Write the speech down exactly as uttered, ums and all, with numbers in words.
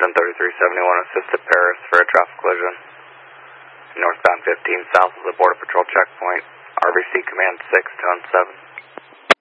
Houston thirty-three seventy-one, assisted Paris for a traffic collision. Northbound fifteen south of the Border Patrol checkpoint. R B C Command six to seven.